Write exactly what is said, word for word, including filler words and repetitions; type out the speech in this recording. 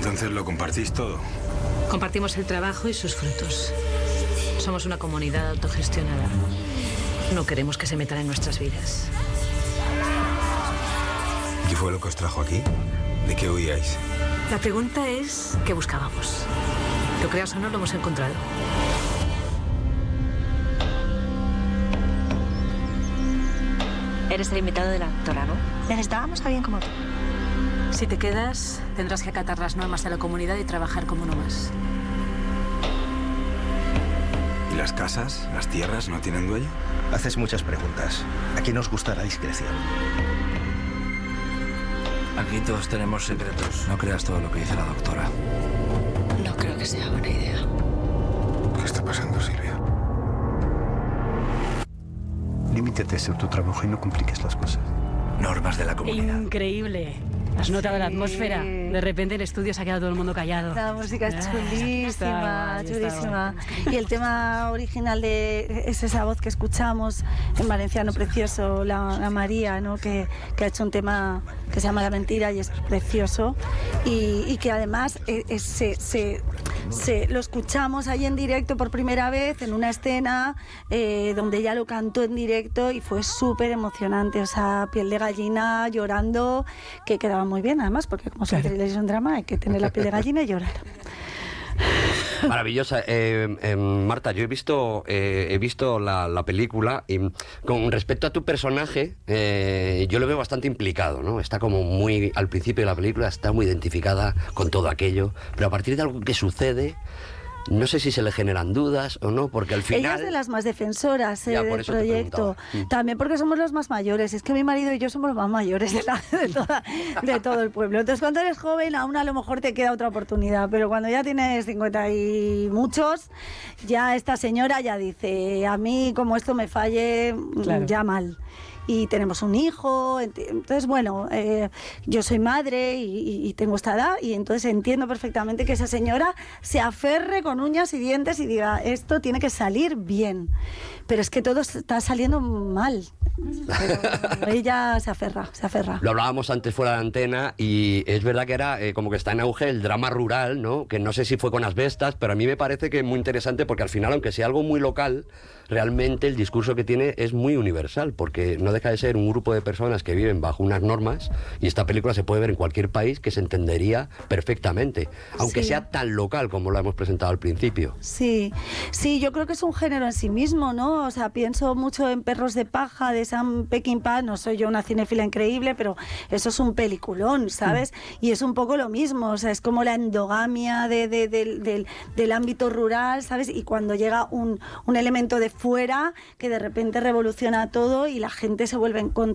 Entonces lo compartís todo. Compartimos el trabajo y sus frutos. Somos una comunidad autogestionada. No queremos que se metan en nuestras vidas. ¿Qué fue lo que os trajo aquí? ¿De qué huíais? La pregunta es, ¿qué buscábamos? Lo creas o no, lo hemos encontrado. Eres el invitado de la doctora, ¿no? Necesitábamos a alguien como tú. Si te quedas, tendrás que acatar las normas de la comunidad y trabajar como uno más. ¿Y las casas, las tierras, no tienen dueño? Haces muchas preguntas. Aquí nos gusta la discreción. Aquí todos tenemos secretos. No creas todo lo que dice la doctora. No creo que sea buena idea. ¿Qué está pasando, Silvia? Límítate a hacer tu trabajo y no compliques las cosas. Normas de la comunidad. Increíble. ¿Has notado la atmósfera? De repente el estudio se ha quedado todo el mundo callado. La música es chulísima, Está, chulísima. está Y el tema original de es esa voz que escuchamos en valenciano precioso, la, la María, ¿no? que, que ha hecho un tema que se llama La Mentira y es precioso. Y, y que además eh, eh, se, se, se, lo escuchamos ahí en directo por primera vez en una escena eh, donde ella lo cantó en directo y fue súper emocionante. O sea, piel de gallina, llorando, que quedaba muy bien además, porque como se es un drama, hay que tener la piel de gallina y llorar. Maravillosa. Eh, eh, Marta, yo he visto eh, he visto la, la película y con respecto a tu personaje, eh, yo lo veo bastante implicado, ¿no? Está como muy, al principio de la película, está muy identificada con todo aquello, pero a partir de algo que sucede, no sé si se le generan dudas o no, porque al final... Ella es de las más defensoras eh, Ya, por del eso te proyecto. preguntaba. También porque somos los más mayores. Es que mi marido y yo somos los más mayores de, la, de, toda, de todo el pueblo. Entonces, cuando eres joven, aún a lo mejor te queda otra oportunidad. Pero cuando ya tienes cincuenta y muchos, ya esta señora ya dice, a mí como esto me falle, Claro. ya mal. Y tenemos un hijo, entonces bueno, eh, yo soy madre y, y tengo esta edad y entonces entiendo perfectamente que esa señora se aferre con uñas y dientes y diga, esto tiene que salir bien, pero es que todo está saliendo mal, pero ella se aferra, se aferra. Lo hablábamos antes fuera de antena y es verdad que era eh, como que está en auge el drama rural, ¿no? Que no sé si fue con asbestas, pero a mí me parece que es muy interesante porque al final, aunque sea algo muy local, realmente el discurso que tiene es muy universal, porque no deja de ser un grupo de personas que viven bajo unas normas y esta película se puede ver en cualquier país que se entendería perfectamente, aunque Sí. sea tan local como lo hemos presentado al principio. Sí, sí, yo creo que es un género en sí mismo, ¿no? O sea, pienso mucho en Perros de paja de Sam Peckinpah, no soy yo una cinéfila increíble, pero eso es un peliculón, ¿sabes? Mm. Y es un poco lo mismo, o sea, es como la endogamia de, de, de, de, del ámbito rural, ¿sabes? Y cuando llega un, un elemento de fuera que de repente revoluciona todo y la gente se vuelve en contra